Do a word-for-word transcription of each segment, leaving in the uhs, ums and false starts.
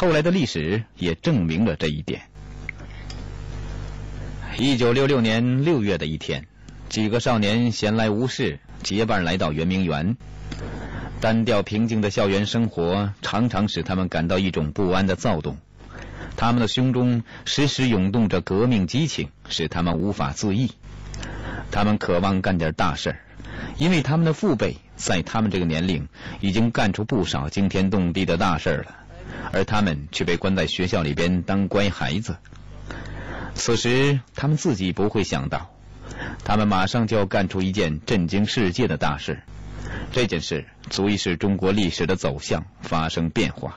后来的历史也证明了这一点。一九六六年六月的一天，几个少年闲来无事，结伴来到圆明园。单调平静的校园生活常常使他们感到一种不安的躁动，他们的胸中时时涌动着革命激情，使他们无法自抑。他们渴望干点大事，因为他们的父辈在他们这个年龄已经干出不少惊天动地的大事了，而他们却被关在学校里边当乖孩子。此时他们自己不会想到，他们马上就要干出一件震惊世界的大事，这件事足以使中国历史的走向发生变化。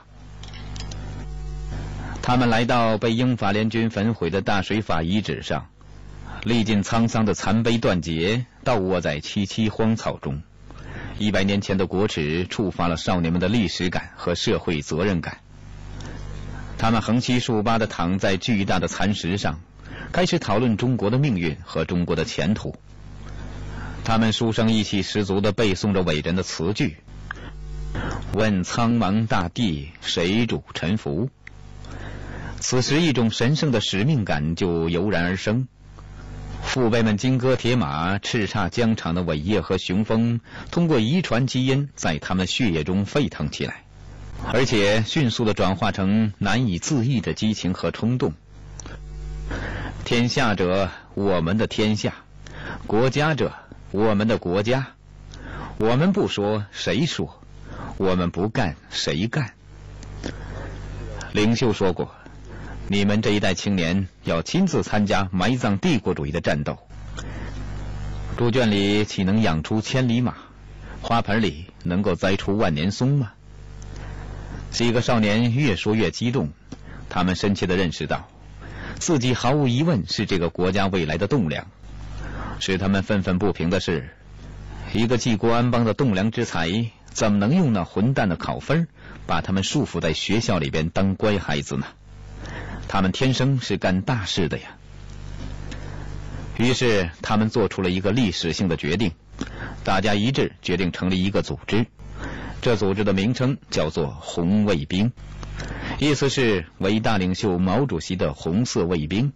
他们来到被英法联军焚毁的大水法遗址上，历尽沧桑的残碑断节倒卧在萋萋荒草中。一百年前的国耻触发了少年们的历史感和社会责任感。他们横七竖八地躺在巨大的残石上，开始讨论中国的命运和中国的前途。他们书生意气十足地背诵着伟人的词句：问苍茫大地，谁主沉浮？此时一种神圣的使命感就油然而生。父辈们金戈铁马，叱咤疆场的伟业和雄风，通过遗传基因在他们的血液中沸腾起来，而且迅速地转化成难以自抑的激情和冲动。天下者，我们的天下；国家者，我们的国家。我们不说，谁说？我们不干，谁干？领袖说过，你们这一代青年要亲自参加埋葬帝国主义的战斗。猪圈里岂能养出千里马？花盆里能够栽出万年松吗？几个少年越说越激动，他们深切地认识到，自己毫无疑问是这个国家未来的栋梁。使他们愤愤不平的是，一个济国安邦的栋梁之才，怎么能用那混蛋的考分把他们束缚在学校里边当乖孩子呢？他们天生是干大事的呀。于是他们做出了一个历史性的决定，大家一致决定成立一个组织，这组织的名称叫做红卫兵，意思是伟大领袖毛主席的红色卫兵。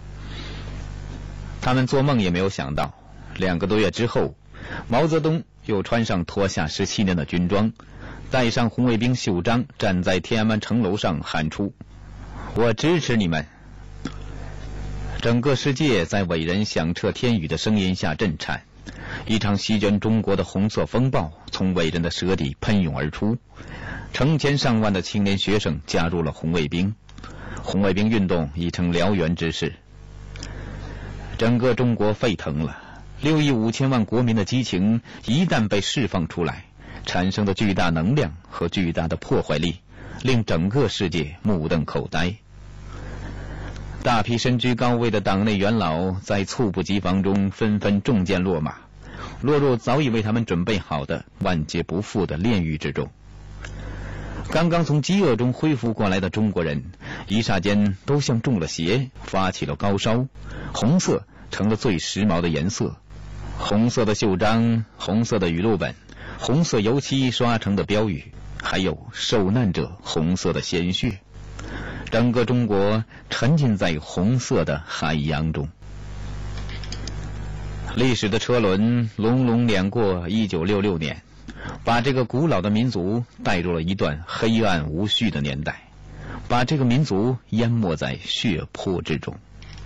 他们做梦也没有想到，两个多月之后，毛泽东又穿上脱下十七年的军装，带上红卫兵袖章，站在天安门城楼上喊出：我支持你们！整个世界在伟人响彻天宇的声音下震颤，一场席卷中国的红色风暴从伟人的舌底喷涌而出，成千上万的青年学生加入了红卫兵，红卫兵运动已成燎原之势。整个中国沸腾了，六亿五千万国民的激情一旦被释放出来，产生的巨大能量和巨大的破坏力，令整个世界目瞪口呆。大批身居高位的党内元老在猝不及防中纷纷中箭落马，落入早已为他们准备好的万劫不复的炼狱之中。刚刚从饥饿中恢复过来的中国人，一霎间都像中了邪，发起了高烧。红色成了最时髦的颜色，红色的袖章，红色的语录本，红色油漆刷成的标语，还有受难者红色的鲜血，整个中国沉浸在红色的海洋中。历史的车轮隆隆碾过一九六六年，把这个古老的民族带入了一段黑暗无序的年代，把这个民族淹没在血泊之中。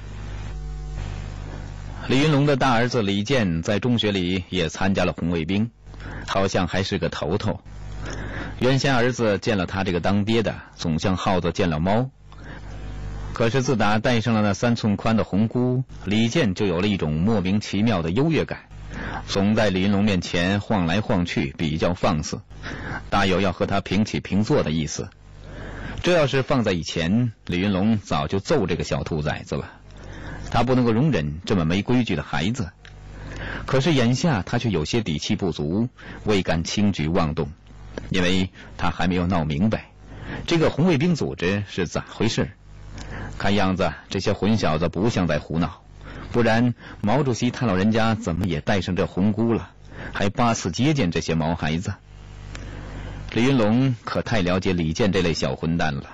李云龙的大儿子李健在中学里也参加了红卫兵，好像还是个头头。原先儿子见了他这个当爹的，总像耗子见了猫。可是自打戴上了那三寸宽的红箍，李健就有了一种莫名其妙的优越感，总在李云龙面前晃来晃去，比较放肆，大有要和他平起平坐的意思。这要是放在以前，李云龙早就揍这个小兔崽子了，他不能够容忍这么没规矩的孩子。可是眼下他却有些底气不足，未敢轻举妄动，因为他还没有闹明白这个红卫兵组织是咋回事。看样子这些混小子不像在胡闹，不然毛主席他老人家怎么也戴上这红箍了，还八次接见这些毛孩子。李云龙可太了解李健这类小混蛋了，